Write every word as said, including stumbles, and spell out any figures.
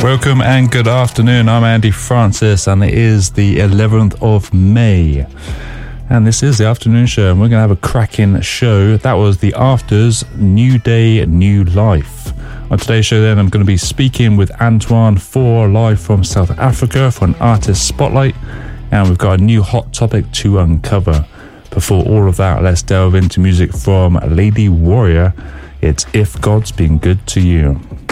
Welcome and good afternoon. I'm Andy Francis and it is the eleventh of May. And this is the afternoon show and we're going to have a cracking show. That was the Afters, New Day, New Life. On today's show then I'm going to be speaking with Antoine Four live from South Africa for an artist spotlight. And we've got a new hot topic to uncover. Before all of that, let's delve into music from Lady Warrior. It's If God's Been Good to You.